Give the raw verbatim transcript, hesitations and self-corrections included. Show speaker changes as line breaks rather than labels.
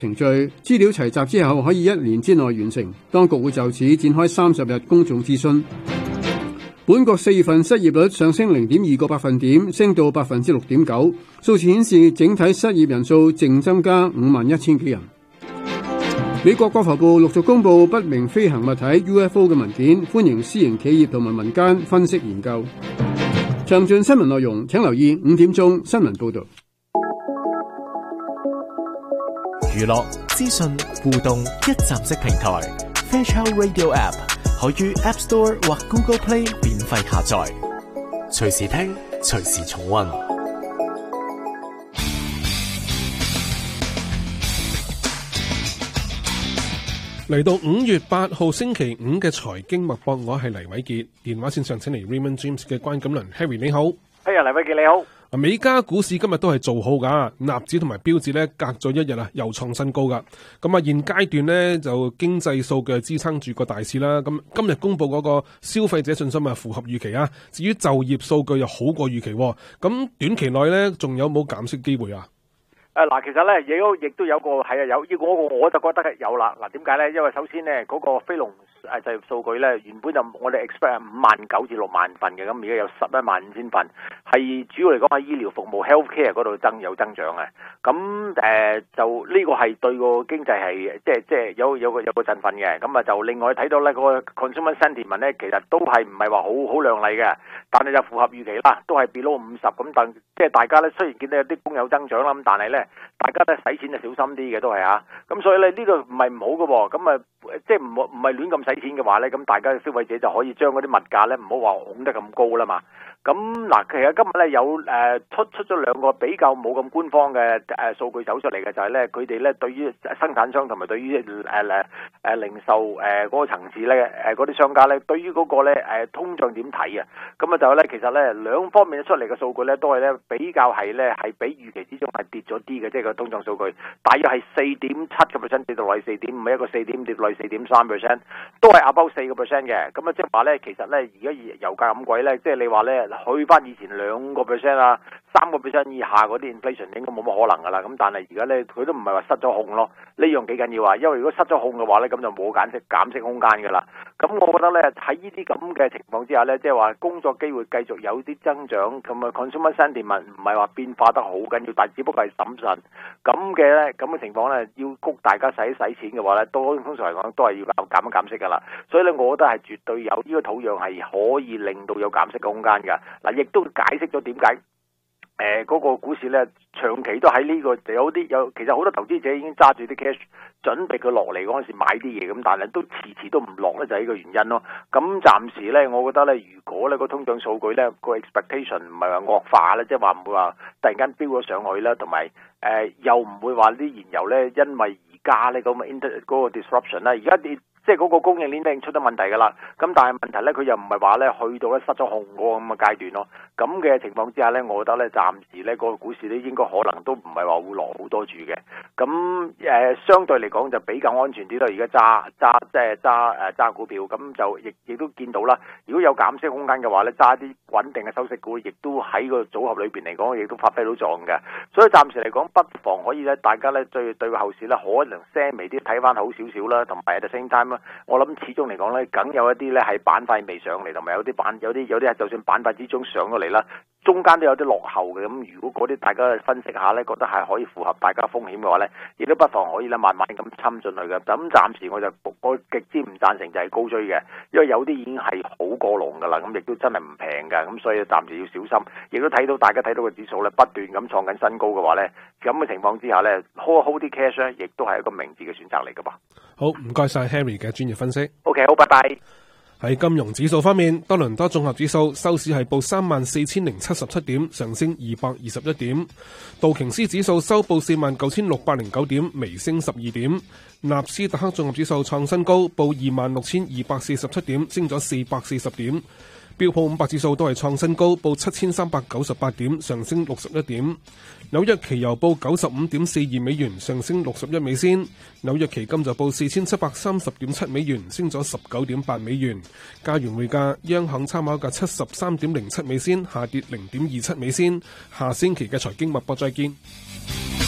程序，資料齊集之後可以一年之內完成。當局會就此展開三十日公眾諮詢。本國四月份失業率上升零點二個百分點，升到百分之六點九。數字顯示整體失業人數淨增加五萬一千幾人。美國國防部陸續公布不明飛行物體 U F O 嘅文件，歡迎私營企業同埋民間分析研究。詳盡新聞內容，請留意五點鐘新聞報道。
娛樂、資訊、互動一站式平台 Fairchild Radio App 可於 App Store 或 Google Play 免費下載，隨時聽，隨時重溫。
嚟到五月八號星期五嘅財經脈搏，我係黎偉傑，電話線上請嚟 Raymond James 嘅關錦麟 Harry， 你好。
係啊，黎偉傑你好。
美加股市今日都係做好噶，納指同埋標指咧隔咗一日啊，又創新高噶。咁啊，現階段咧就經濟數據支撐住個大市啦。咁今日公布嗰個消費者信心啊，符合預期啊。至於就業數據又好過預期，咁短期內咧仲有冇減息機會啊？
誒嗱，其實咧亦都亦都有個係啊有，呢個我就覺得有啦。嗱，點解咧？因為首先咧嗰個非農誒就業數據咧，原本就我哋 expect 五萬九至六萬份嘅，咁而家有十一萬五千份，係主要嚟講喺醫療服務 healthcare 嗰度增有增長嘅。咁誒就呢個係對個經濟係即係即係有有個有個振奮嘅。咁啊就另外睇到咧嗰個 consumer sentiment 咧，其實都係唔係話好好亮麗嘅，但係就符合預期啦，都係 below 五十咁。但即係大家咧雖然見到有啲工有增長啦，咁但係咧大家咧使錢就小心啲嘅都係啊。咁所以咧呢個唔係唔好嘅喎，咁啊即係唔唔係亂咁使錢嘅話咧，咁大家嘅消費者就可以將嗰啲物價咧唔好話拱得咁高啦嘛。咁嗱，其實今日咧有誒出出咗兩個比較冇咁官方嘅誒數據走出嚟嘅，就係咧佢哋咧對於生產商同埋對於誒誒誒零售誒嗰個層次咧誒嗰啲商家咧對於嗰個咧誒通脹點睇啊？咁啊就咧其實咧兩方面出嚟嘅數據咧都係咧比較係咧係比預期之中係跌咗啲嘅，即係個通脹數據大約係四點七個 percent 跌到落去四點五，一個四點跌落去四點三 percent， 都係 above 四個 percent 嘅。咁啊即係話咧其實咧而家油價咁貴咧，即係你話咧。去翻以前兩個 percent 啊，三個 percent 以下嗰啲 inflation 應該冇乜可能噶啦。咁但係而家咧，佢都唔係話失咗控咯。呢樣幾緊要啊，因為如果失咗控嘅話咧，咁就冇減息減息空間噶啦。咁我覺得咧喺呢啲咁嘅情況之下咧，即係話工作機會繼續有啲增長，咁啊 consumer sentiment 唔係話變化得好緊要，但只不過係審慎咁嘅咧，咁嘅情況咧，要谷大家使使錢嘅話咧，都通常嚟講都係要減一減息噶啦。所以咧，我覺得係絕對有呢個土壤係可以令到有減息嘅空間㗎。嗱，亦都解釋咗點解誒嗰個股市咧長期都喺呢、這個有啲有，其實好多投資者已經揸住啲 cash 準備佢落嚟嗰陣時買啲嘢，咁但係都遲遲都唔落咧，就係呢個原因咯。咁暫時咧，我覺得咧，如果咧個通脹數據咧個 expectation 唔係話惡化咧，即係話唔會話突然間飆咗上去啦，同埋誒又唔會話啲燃油咧因為而家咧咁嘅 inter 嗰個 disruption 啦，而家啲。即係嗰個供應鏈已經出咗問題㗎啦，咁但係問題咧，佢又唔係話咧去到咧失咗控嗰個咁嘅階段咯。咁嘅情況之下咧，我覺得咧暫時咧個股市咧應該可能都唔係話會落好多住嘅。咁誒、呃、相對嚟講就比較安全啲咯。而家揸揸即係揸誒揸股票，咁就亦亦都見到啦。如果有減息空間嘅話咧，揸啲穩定嘅收息股，亦都喺個組合裏邊嚟講，亦都發揮到作用嘅。所以暫時嚟講，不妨可以咧，大家咧對對個後市咧可能些微啲睇翻好少少啦，同埋 at the same time。我諗始終嚟講咧，梗有一啲咧係板塊未上嚟，同埋有啲板有啲有啲就算板塊之中上咗嚟啦，中間都有啲落後嘅。咁如果嗰啲大家分析下咧，覺得係可以符合大家風險嘅話咧，亦都不妨可以咧慢慢咁侵進去嘅。咁暫時我就我極之唔贊成就係高追嘅，因為有啲已經係好過龍噶啦，咁亦都真係唔平㗎。咁所以暫時要小心。亦都睇到大家睇到個指數咧不斷咁創緊新高嘅話咧，咁嘅情況之下咧 hold hold 啲 cash 咧，亦都係一個明智嘅選擇嚟㗎噃。
好，唔該晒 Harry 嘅專業分析。
OK， 好，拜拜。
喺金融指數方面，多倫多綜合指數收市係報三萬四千零七十七點，上升二百二十一點；道瓊斯指數收報四萬九千六百零九點，微升十二點；納斯達克綜合指數創新高，報二萬六千二百四十七點，升咗四百四十點。標普五百指數都係創新高，報七千三百九十八點，上升六十一點。紐約期油報九十五點四二美元，上升六十一美仙。紐約期金就報四千七百三十點七美元，升咗十九點八美元。加元匯價，央行參考價七十三點零七美仙，下跌零點二七美仙。下星期嘅財經脈搏再見。